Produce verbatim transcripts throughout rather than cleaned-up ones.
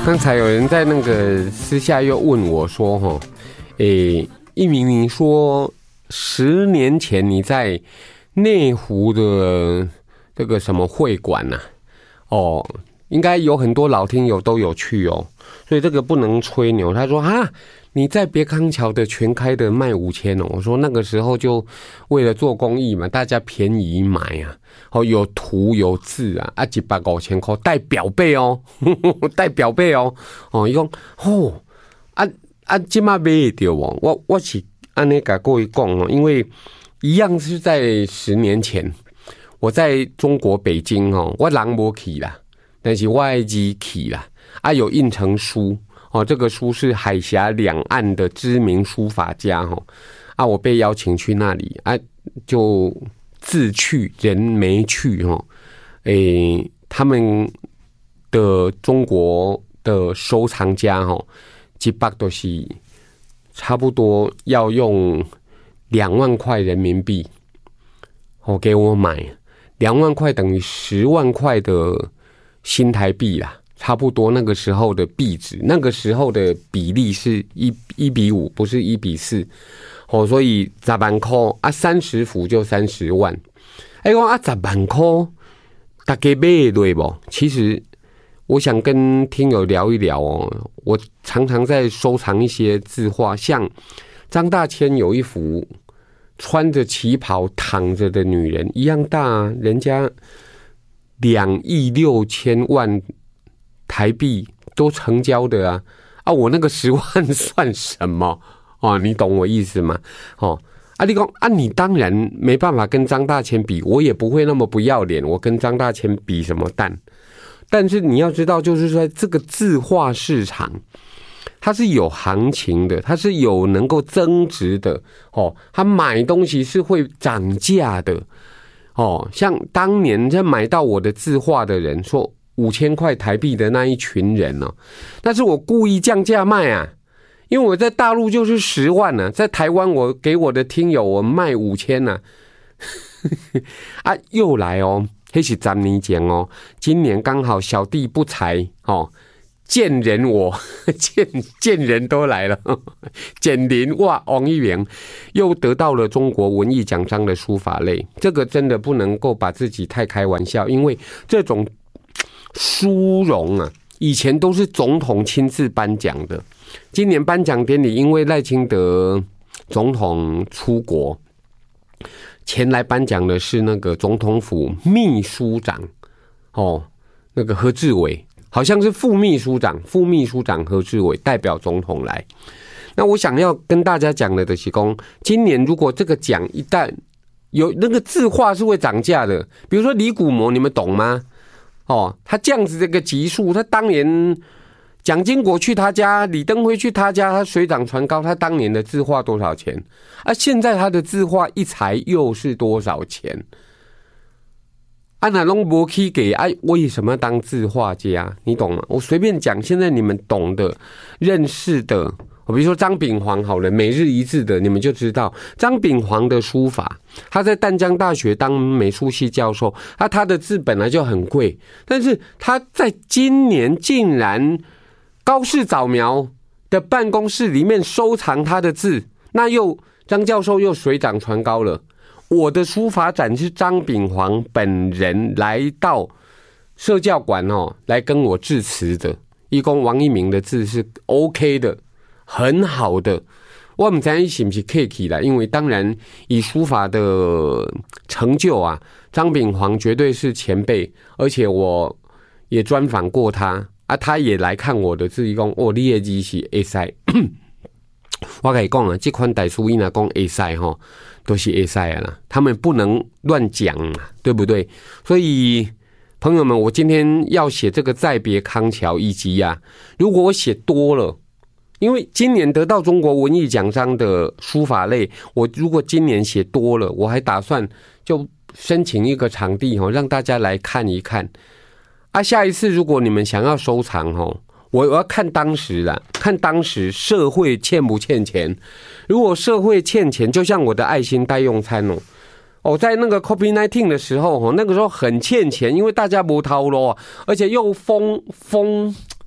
刚才有人在那个私下又问我说：“哈，诶，一鸣，你说十年前你在内湖的这个什么会馆呐、啊？哦，应该有很多老听友都有去哦，所以这个不能吹牛。”他说：“啊，你在别康桥的全开的卖五千哦。”我说那个时候就为了做公益嘛，大家便宜买啊。哦，有图有字啊，啊，一百五千块带表背哦，带表背哦，哦，伊讲哦，啊啊，今嘛买得到哦，我我是按那个各位讲哦，因为一样是在十年前，我在中国北京哦，我人没去啦，但是我的字去啦，啊，有印成书哦，这个书是海峡两岸的知名书法家哦，啊，我被邀请去那里啊，就。自去人没去哈，诶，他们的中国的收藏家哈，几百都是差不多要用两万块人民币，哦，给我买两万块等于十万块的新台币啦，差不多那个时候的币值，那个时候的比例是一一比五，不是一比四。哦，所以十万块啊，三十幅就三十万。哎，讲啊，十万块大家买对不？其实我想跟听友聊一聊哦。我常常在收藏一些字画，像张大千有一幅穿着旗袍躺着的女人，一样大，人家两亿六千万台币都成交的啊！啊，我那个十万算什么？哦，你懂我意思吗？哦，啊，你讲啊，你当然没办法跟张大千比，我也不会那么不要脸，我跟张大千比什么蛋？但是你要知道，就是说这个字画市场，它是有行情的，它是有能够增值的哦，它买东西是会涨价的哦。像当年在买到我的字画的人说五千块台币的那一群人哦，但是我故意降价卖啊。因为我在大陆就是十万呢、啊，在台湾我给我的听友我卖五千呢，啊又来哦，那是十年前哦，今年刚好小弟不才哦，见人我见见人都来了，简林哇王一鸣又得到了中国文艺奖章的书法类，这个真的不能够把自己太开玩笑，因为这种殊荣啊，以前都是总统亲自颁奖的。今年颁奖典礼，因为赖清德总统出国，前来颁奖的是那个总统府秘书长，哦，那个何志伟，好像是副秘书长，副秘书长何志伟代表总统来。那我想要跟大家讲的就是说，今年如果这个奖一旦有那个字画是会涨价的，比如说李古模，你们懂吗？哦，他这样子这个级数，他当年。蒋经国去他家，李登辉去他家，他水涨船高。他当年的字画多少钱？啊，现在他的字画一裁又是多少钱？啊，那拢没去给啊？为什么要当字画家？你懂吗？我随便讲，现在你们懂的、认识的，我比如说张炳煌好了，每日一字的，你们就知道张炳煌的书法。他在淡江大学当美术系教授，啊，他的字本来就很贵，但是他在今年竟然。高市早苗的办公室里面收藏他的字，那又张教授又水涨船高了。我的书法展是张炳煌本人来到社教馆哦，来跟我致辞的。一共王一鸣的字是 OK 的，很好的。我不知道是不是客气啦，因为当然以书法的成就啊，张炳煌绝对是前辈，而且我也专访过他。啊，他也来看我的字，伊讲哦，你的字是会使。我跟你讲啊，这款大书伊若讲会使吼，都是会使的啦。他们不能乱讲啊，对不对？所以朋友们，我今天要写这个再别康桥，以及啊，如果我写多了，因为今年得到中国文艺奖章的书法类，我如果今年写多了，我还打算就申请一个场地吼，让大家来看一看。啊，下一次如果你们想要收藏哦，我要看当时啦，看当时社会欠不欠钱。如果社会欠钱，就像我的爱心代用餐哦，哦，在那个 COVID 十九 的时候哦，那个时候很欠钱，因为大家没掏咯，而且又封封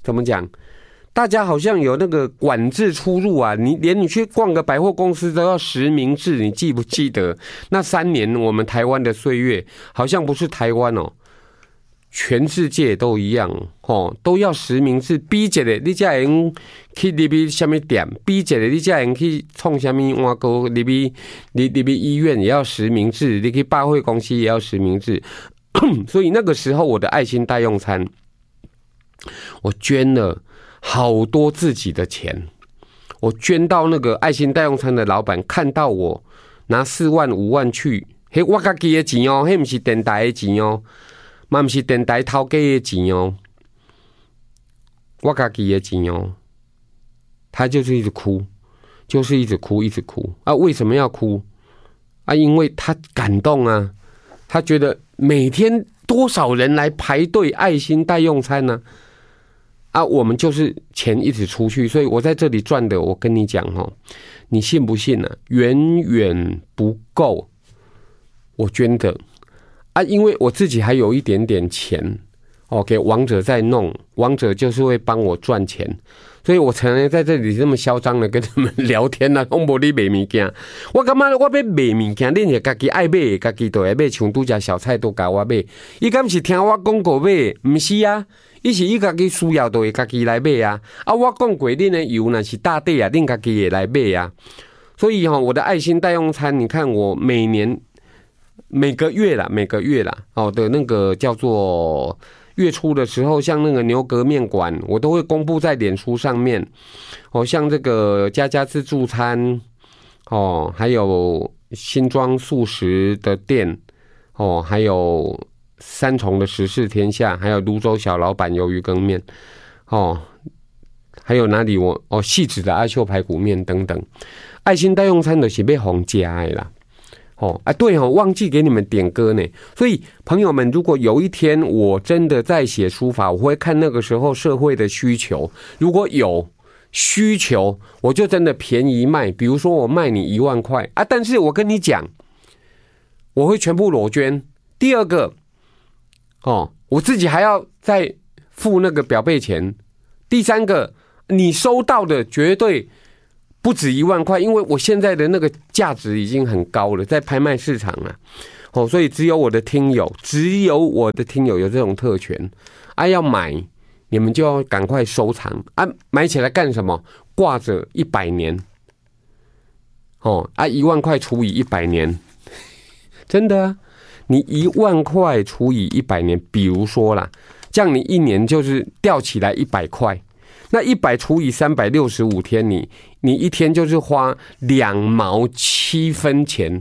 怎么讲？大家好像有那个管制出入啊，你连你去逛个百货公司都要实名制，你记不记得那三年我们台湾的岁月？好像不是台湾哦，全世界都一样哦，都要实名制。比一个你才能去入去什么店，比一个你才能去创什么碗糕，入去入入去医院也要实名制，你去百货公司也要实名制。所以那个时候我的爱心代用餐，我捐了好多自己的钱，我捐到那个爱心代用餐的老板看到我拿四万五万去，嘿，我自己的钱哦，嘿，不是电台的钱哦，嘛不是电台头家的钱哦，我自己的钱哦。他就是一直哭，就是一直哭，一直哭啊！为什么要哭啊？因为他感动啊，他觉得每天多少人来排队爱心代用餐呢、啊？啊，我们就是钱一直出去，所以我在这里赚的，我跟你讲哦，你信不信呢、啊？远远不够我捐的啊，因为我自己还有一点点钱哦，给王者在弄，王者就是会帮我赚钱，所以我才能在这里这么嚣张的跟他们聊天啊。讲无你卖物件，我感觉我要卖物件，恁是家己爱买，家己就会买，像拄只小菜都甲我买。伊敢是听我广告买？唔是啊。伊是伊家己需要就会家己来买啊！啊，我讲过恁的油若是大底啊，恁家己也来买啊。所以哈、哦，我的爱心代用餐，你看我每年每个月啦，每个月啦，哦的那个叫做月初的时候，像那个牛革面馆，我都会公布在脸书上面。哦，像这个家家自助餐，哦，还有新庄素食的店，哦，还有。三重的食事天下，还有泸州小老板鱿鱼羹面，哦，还有哪里我哦细致的阿秀排骨面等等，爱心代用餐的是被红加的啦，哦啊对哦，忘记给你们点歌呢。所以朋友们，如果有一天我真的在写书法，我会看那个时候社会的需求，如果有需求，我就真的便宜卖，比如说我卖你一万块啊，但是我跟你讲，我会全部裸捐。第二个。哦，我自己还要再付那个表背钱。第三个，你收到的绝对不止一万块，因为我现在的那个价值已经很高了，在拍卖市场啊。哦，所以只有我的听友，只有我的听友有这种特权啊，要买你们就要赶快收藏啊，买起来干什么？挂着一百年。哦啊，一万块除以一百年，真的啊。你一万块除以一百年，比如说啦，这样你一年就是掉起来一百块，那一百除以三百六十五天，你你一天就是花两毛七分钱，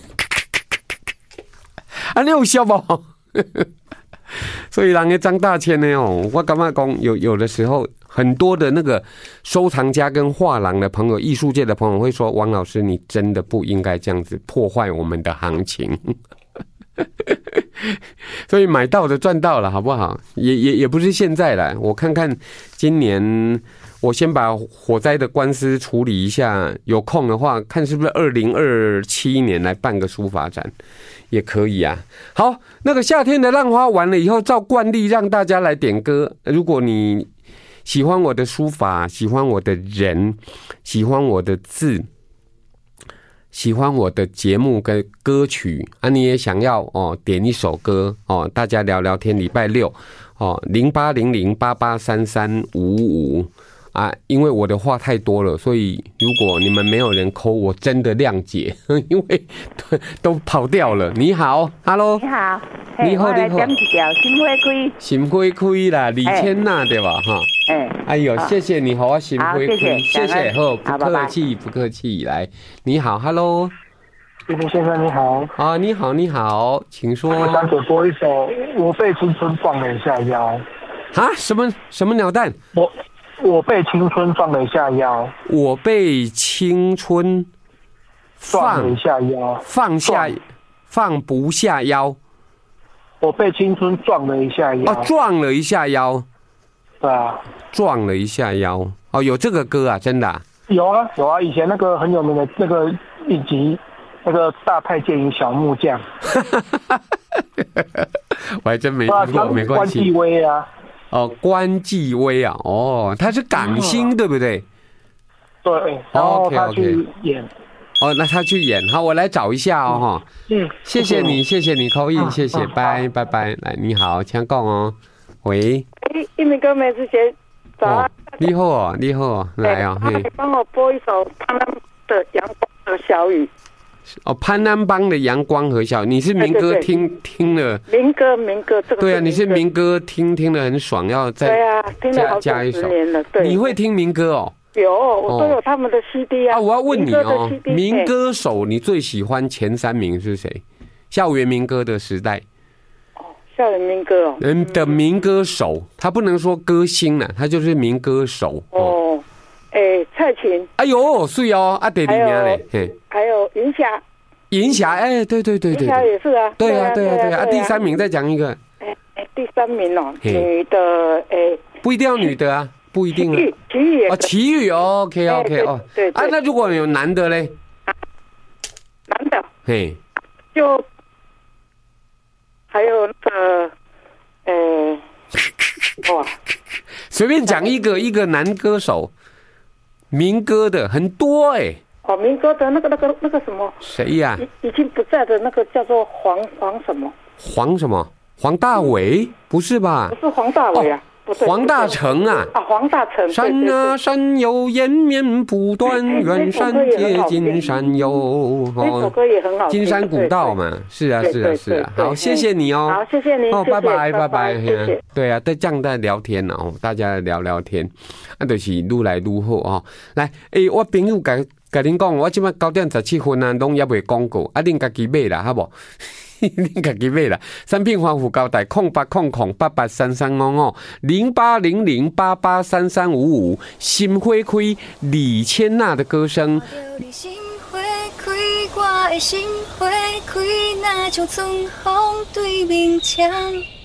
啊，你有笑不？所以人家张大千呢哦，我感觉讲有有的时候，很多的那个收藏家跟画廊的朋友、艺术界的朋友会说，王老师，你真的不应该这样子破坏我们的行情。所以买到的赚到了，好不好？也也也不是现在了。我看看今年，我先把火灾的官司处理一下，有空的话，看是不是二零二七年来办个书法展，也可以啊。好，那个夏天的浪花完了以后，照惯例让大家来点歌。如果你喜欢我的书法，喜欢我的人，喜欢我的字。喜欢我的节目跟歌曲啊，你也想要哦点一首歌哦，大家聊聊天。礼拜六哦，零八零零八八三三五五啊，因为我的话太多了，所以如果你们没有人call，我真的谅解，因为都跑掉了。你好 ，Hello， 你好， 你好，你好， 点一条心花开， 心花开啦，李千娜对吧？哈， 哎， 哎呦，谢谢你好啊，心花开，谢谢，好，不客气，不客气，来，你好 ，Hello， 叶平先生你好， 啊，你好，你好，请说。 我想只播一首《我被青春撞了一下腰》。 啊，什么什么鸟蛋？ 我我被青春撞了一下腰。 我被青春撞了一下腰， 放下放不下腰。 我被青春撞了一下腰。 哦，撞了一下腰。 对啊， 撞了一下腰。哦，有这个歌啊，真的、啊。 有啊有啊，以前那个很有名的那个一集，那个大太监与小木匠。 我还真没听过，没关系。 关继威啊。 哦，关继威啊，哦，他是港星，对不对？ 对，然后他去演。 哦，那他去演，好，我来找一下哦，哈。 嗯， 谢谢你，谢谢你扣印，谢谢，拜拜拜。来，你好，请讲哦。喂。 一鸣哥，梅子姐，早安。 你好哦，你好哦，来啊，嘿。 帮我播一首潘安的《阳光和小雨》。 哦，潘安邦的《阳光和小雨》，你是民歌听听了？ 民歌，民歌，这个对啊，你是民歌听听了很爽，要再对啊，听了好几十年了。对， 你会听民歌哦？ 有，我都有他们的 C D 啊。 啊，我要问你哦，民歌手你最喜欢前三名是谁？校园民歌的时代。 哦，校园民歌哦。 人的民歌手，他不能说歌星了，他就是民歌手。 哦，哎，蔡琴。 哎呦，是哦，啊，第二名嘞，嘿。 还有云霞。 云霞，哎，对对对对。 云霞也是啊。 对啊，对啊，对啊。啊，第三名再讲一个。 哎哎，第三名哦，女的，哎。 不一定要女的啊。不一定啊， 奇遇哦，奇遇 ，OK OK 哦， 对啊，那如果有男的嘞， 男的， 嘿， 就还有那个，呃，哇， 随便讲一个一个男歌手，民歌的很多哎， 哦，民歌的那个那个那个什么， 谁呀？ 已经不在的那个叫做黄黄什么？ 黄什么？黄大炜？不是吧？ 不是黄大炜啊。 黄大成啊， 啊，黄大成， 山啊山有延绵不断，远山接近山有。 那首歌也很好， 金山古道嘛，是啊是啊是啊。好，谢谢你哦。 好，谢谢你。 哦，拜拜拜拜， 谢谢。 对啊，在这样在聊天哦，大家聊聊天，啊，就是愈来愈好哦。来，诶，我朋友甲甲恁讲，我即摆九点十七分啊，拢也未广告，啊，恁家己买啦，好不？恁家己买啦，产品防腐胶带空八空空八八三三五五零八零零八八三三五五，心花开李千娜的歌声。心花开，我的心花开，那像春风对面墙。